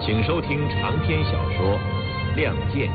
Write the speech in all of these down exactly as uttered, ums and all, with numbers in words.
请收听长篇小说《亮剑》。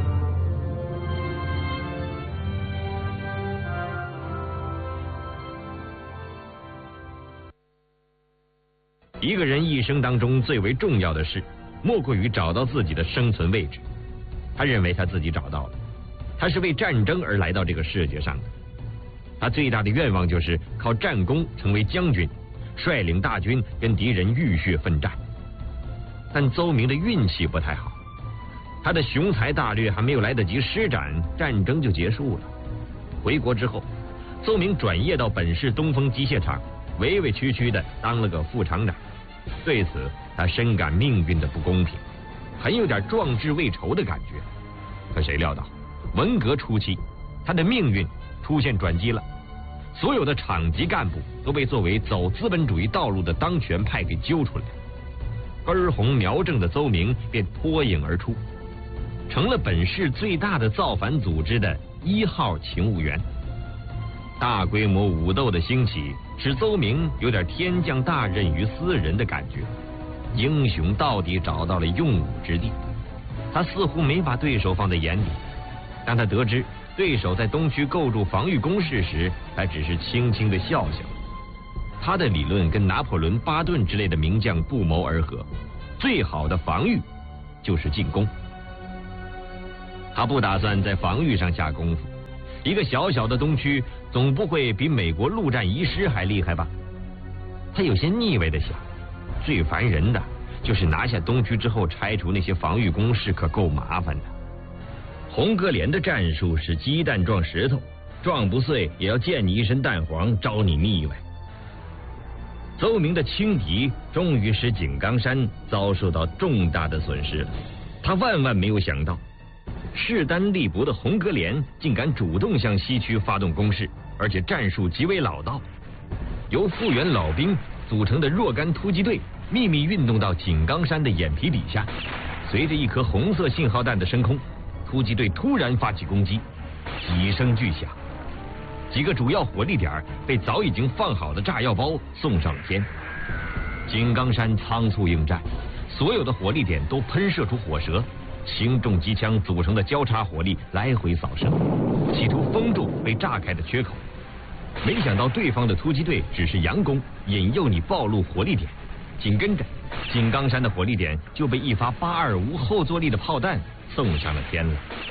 一个人一生当中最为重要的事，莫过于找到自己的生存位置。他认为他自己找到了，他是为战争而来到这个世界上的。他最大的愿望就是靠战功成为将军，率领大军跟敌人浴血奋战。但邹明的运气不太好，他的雄才大略还没有来得及施展，战争就结束了。回国之后，邹明转业到本市东风机械厂，委委屈屈的当了个副厂长。对此，他深感命运的不公平，很有点壮志未酬的感觉。可谁料到，文革初期，他的命运出现转机了。所有的厂级干部都被作为走资本主义道路的当权派给揪出来，根红苗正的邹明便脱颖而出，成了本市最大的造反组织的一号勤务员。大规模武斗的兴起，使邹明有点天降大任于斯人的感觉。英雄到底找到了用武之地，他似乎没把对手放在眼里。当他得知对手在东区构筑防御工事时，他只是轻轻的笑笑。他的理论跟拿破仑、巴顿之类的名将不谋而合，最好的防御就是进攻。他不打算在防御上下功夫，一个小小的东区总不会比美国陆战遗师还厉害吧？他有些腻味的想，最烦人的就是拿下东区之后拆除那些防御工事，可够麻烦的。红格连的战术是鸡蛋撞石头，撞不碎也要溅你一身蛋黄，招你腻味。邹明的轻敌终于使井冈山遭受到重大的损失了。他万万没有想到，势单力薄的红格连竟敢主动向西区发动攻势，而且战术极为老道。由复员老兵组成的若干突击队秘密运动到井冈山的眼皮底下，随着一颗红色信号弹的升空，突击队突然发起攻击，几声巨响，几个主要火力点被早已经放好的炸药包送上了天。井冈山仓促应战，所有的火力点都喷射出火舌，轻重机枪组成的交叉火力来回扫射，企图封住被炸开的缺口。没想到对方的突击队只是佯攻，引诱你暴露火力点，紧跟着井冈山的火力点就被一发八二无后坐力的炮弹送上了天了。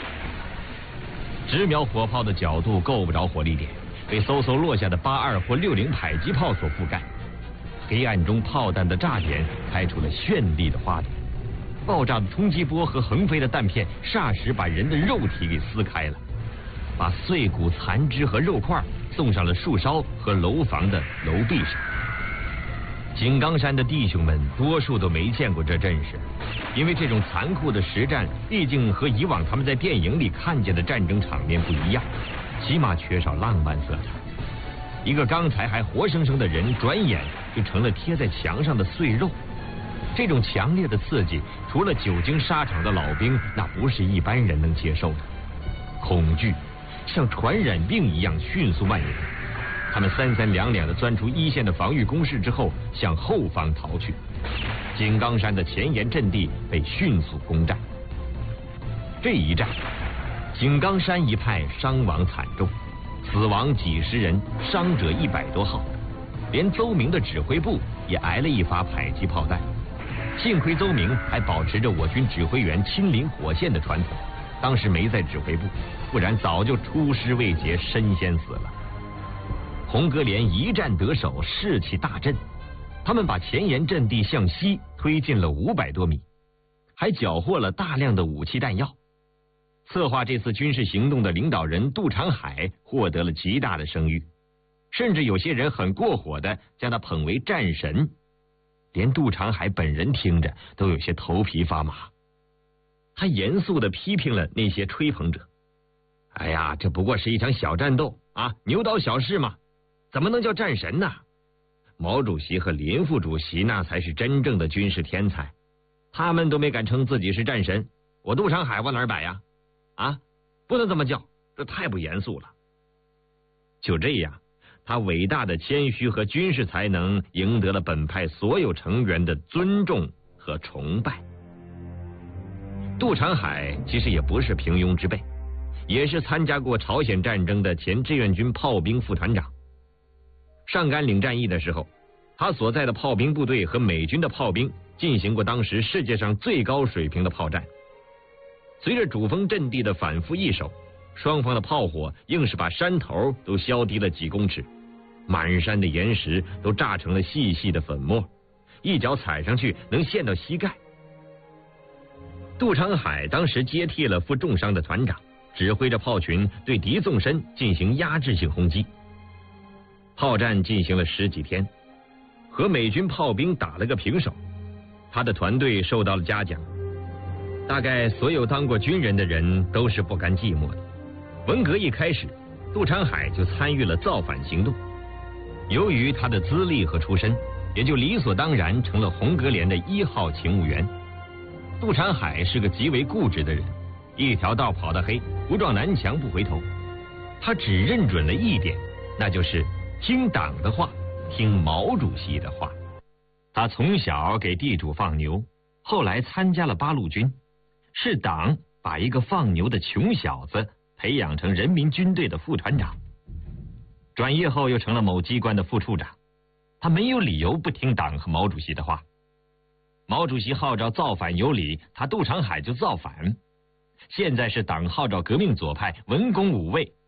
直瞄火炮的角度够不着火力点，被嗖嗖落下的八二或六零迫击炮所覆盖。黑暗中炮弹的炸点开出了绚丽的花朵，爆炸的冲击波和横飞的弹片霎时把人的肉体给撕开了，把碎骨残肢和肉块送上了树梢和楼房的楼壁上。井冈山的弟兄们多数都没见过这阵势，因为这种残酷的实战毕竟和以往他们在电影里看见的战争场面不一样，起码缺少浪漫色彩。一个刚才还活生生的人，转眼就成了贴在墙上的碎肉。这种强烈的刺激，除了久经沙场的老兵，那不是一般人能接受的。恐惧像传染病一样迅速蔓延，他们三三两两地钻出一线的防御工事之后，向后方逃去。井冈山的前沿阵地被迅速攻占。这一战，井冈山一派伤亡惨重，死亡几十人，伤者一百多号，连邹明的指挥部也挨了一发迫击炮弹。幸亏邹明还保持着我军指挥员亲临火线的传统，当时没在指挥部，不然早就出师未捷，身先死了。红格连一战得手，士气大振，他们把前沿阵地向西推进了五百多米，还缴获了大量的武器弹药。策划这次军事行动的领导人杜长海获得了极大的声誉，甚至有些人很过火的将他捧为战神，连杜长海本人听着都有些头皮发麻。他严肃地批评了那些吹捧者：哎呀，这不过是一场小战斗啊，牛刀小试嘛，怎么能叫战神呢？毛主席和林副主席那才是真正的军事天才，他们都没敢称自己是战神，我杜长海往哪儿摆呀？啊，不能这么叫，这太不严肃了。就这样，他伟大的谦虚和军事才能赢得了本派所有成员的尊重和崇拜。 杜长海其实也不是平庸之辈，也是参加过朝鲜战争的前志愿军炮兵副团长。上甘岭战役的时候，他所在的炮兵部队和美军的炮兵进行过当时世界上最高水平的炮战。随着主峰阵地的反复易手，双方的炮火硬是把山头都削低了几公尺，满山的岩石都炸成了细细的粉末，一脚踩上去能陷到膝盖。杜长海当时接替了负重伤的团长，指挥着炮群对敌纵深进行压制性轰击。炮战进行了十几天，和美军炮兵打了个平手，他的团队受到了嘉奖。大概所有当过军人的人都是不甘寂寞的。文革一开始，杜长海就参与了造反行动。由于他的资历和出身，也就理所当然成了红格连的一号勤务员。杜长海是个极为固执的人，一条道跑得黑，不撞南墙不回头。他只认准了一点，那就是听党的话，听毛主席的话。他从小给地主放牛，后来参加了八路军，是党把一个放牛的穷小子培养成人民军队的副团长，转业后又成了某机关的副处长。他没有理由不听党和毛主席的话。毛主席号召造反有理，他杜长海就造反。现在是党号召革命左派，文攻武卫，